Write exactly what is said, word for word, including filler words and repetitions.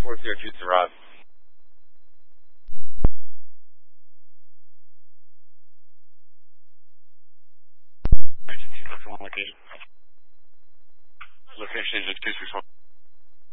four zero two, Rob. Location is just two six one.